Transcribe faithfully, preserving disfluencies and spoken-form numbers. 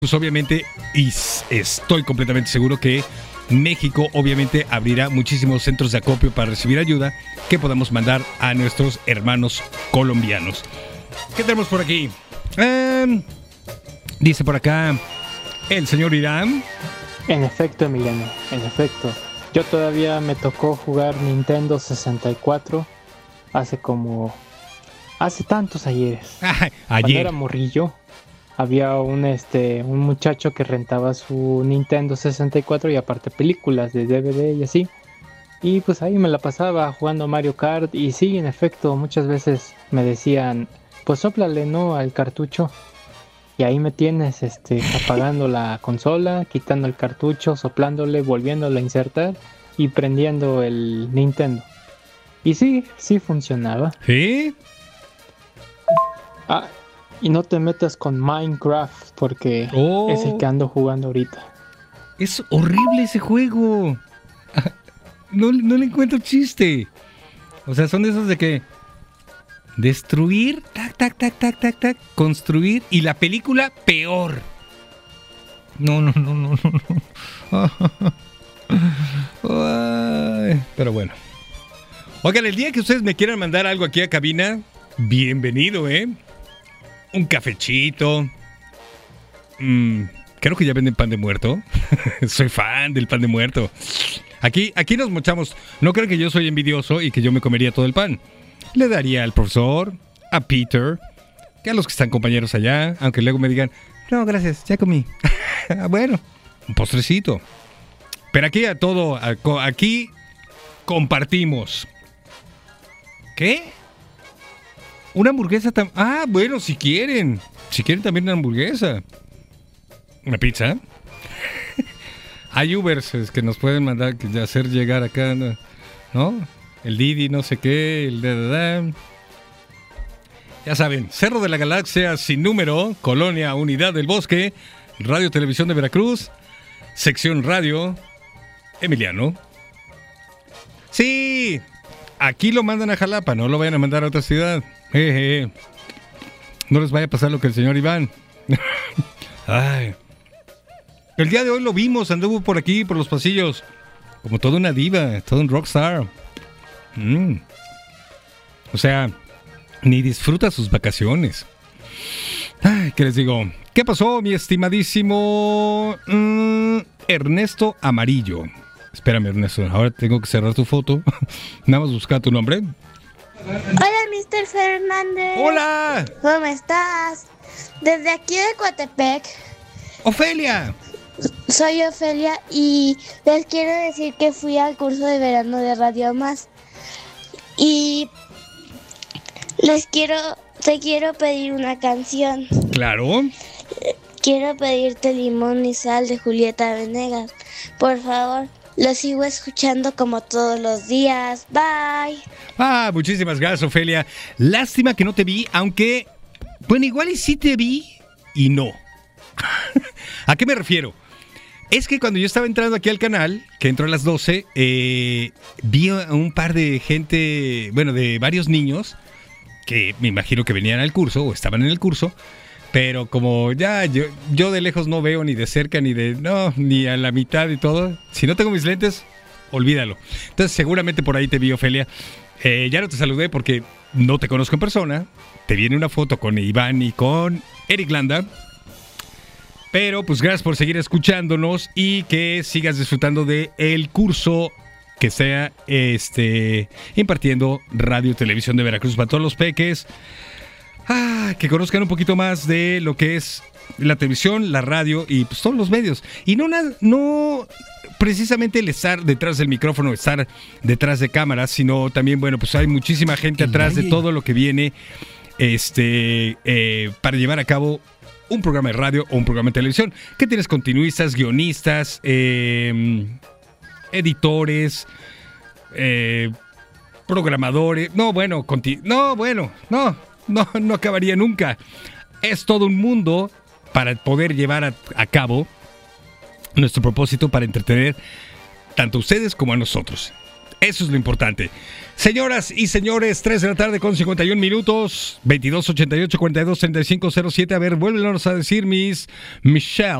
Pues obviamente, y estoy completamente seguro que México obviamente abrirá muchísimos centros de acopio para recibir ayuda que podamos mandar a nuestros hermanos colombianos. ¿Qué tenemos por aquí? Eh, dice por acá el señor Irán. En efecto, Emiliano, en efecto. Yo todavía me tocó jugar Nintendo sesenta y cuatro hace como... hace tantos ayeres. Ah, ayer. Cuando era morrillo, había un este un muchacho que rentaba su Nintendo sesenta y cuatro y aparte películas de D V D y así. Y pues ahí me la pasaba jugando Mario Kart. Y sí, en efecto, muchas veces me decían, pues sóplale, ¿no?, al cartucho. Y ahí me tienes este apagando la consola, quitando el cartucho, soplándole, volviéndolo a insertar y prendiendo el Nintendo. Y sí, sí funcionaba. ¿Sí? Ah, y no te metas con Minecraft porque oh, es el que ando jugando ahorita. Es horrible ese juego. No, no le encuentro chiste. O sea, son de esos de que destruir, tac, tac, tac, tac, tac, tac, construir, y la película peor. No, no, no, no, no. Ay, pero bueno. Oigan, el día que ustedes me quieran mandar algo aquí a cabina, bienvenido, ¿eh? Un cafechito. Mm, creo que ya venden pan de muerto. Soy fan del pan de muerto. Aquí, aquí nos mochamos. No creo que yo soy envidioso y que yo me comería todo el pan. Le daría al profesor, a Peter, que a los que están compañeros allá, aunque luego me digan, no, gracias, ya comí. Bueno, un postrecito. Pero aquí a todo, aquí compartimos. ¿Qué? Una hamburguesa también. Ah, bueno, si quieren. Si quieren también una hamburguesa. Una pizza. Hay Ubers que nos pueden mandar, hacer llegar acá, ¿no? El Didi, no sé qué, el da, da, da. Ya saben, Cerro de la Galaxia sin número, Colonia Unidad del Bosque, Radio Televisión de Veracruz, sección radio, Emiliano. Sí, aquí lo mandan a Jalapa, no lo vayan a mandar a otra ciudad. Jeje. No les vaya a pasar lo que el señor Iván. Ay. El día de hoy lo vimos, anduvo por aquí, por los pasillos, como toda una diva, todo un rockstar. Mm. O sea, ni disfruta sus vacaciones. Ay, ¿qué les digo? ¿Qué pasó, mi estimadísimo mm, Ernesto Amarillo? Espérame, Ernesto, ahora tengo que cerrar tu foto. Nada más buscar tu nombre. Hola, mister Fernández. ¡Hola! ¿Cómo estás? Desde aquí de Coatepec. ¡Ofelia! Soy Ofelia y les quiero decir que fui al curso de verano de Radio Más. Y les quiero, te quiero pedir una canción. Claro. Quiero pedirte Limón y Sal de Julieta Venegas. Por favor, lo sigo escuchando como todos los días. Bye. Ah, muchísimas gracias, Ofelia. Lástima que no te vi, aunque, bueno, igual y sí te vi y no. ¿A qué me refiero? Es que cuando yo estaba entrando aquí al canal, que entró a las doce, eh, vi a un par de gente, bueno, de varios niños, que me imagino que venían al curso o estaban en el curso, pero como ya yo, yo de lejos no veo ni de cerca ni de, no, ni a la mitad y todo, si no tengo mis lentes, olvídalo. Entonces seguramente por ahí te vi, Ofelia. Eh, ya no te saludé porque no te conozco en persona, te viene una foto con Iván y con Eric Landa. Pero pues gracias por seguir escuchándonos y que sigas disfrutando de el curso que sea este impartiendo Radio Televisión de Veracruz para todos los peques. Ah, que conozcan un poquito más de lo que es la televisión, la radio y pues todos los medios. Y no, no precisamente el estar detrás del micrófono, estar detrás de cámaras, sino también, bueno, pues hay muchísima gente atrás de todo lo que viene este eh, para llevar a cabo un programa de radio o un programa de televisión. ¿Qué tienes? Continuistas, guionistas, eh, editores, eh, programadores. No, bueno, conti- no, bueno, no, no, no acabaría nunca. Es todo un mundo para poder llevar a, a cabo nuestro propósito para entretener tanto a ustedes como a nosotros. Eso es lo importante. Señoras y señores, tres de la tarde con cincuenta y un minutos, veintidós ochenta y ocho cuarenta y dos treinta y cinco cero siete. A ver, vuélvenos a decir, Miss Michelle.